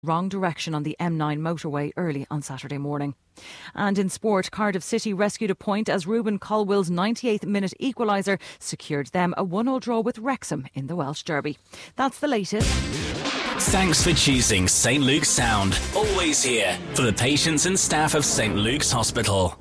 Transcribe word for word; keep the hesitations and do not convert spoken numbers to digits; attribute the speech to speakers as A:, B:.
A: wrong direction on the M nine motorway early on Saturday morning. And in sport, Cardiff City rescued a point as Ruben Colwill's ninety-eighth minute equaliser secured them a one all draw with Wrexham in the Welsh Derby. That's the latest.
B: Thanks for choosing St Luke's Sound. Always here for the patients and staff of St Luke's Hospital.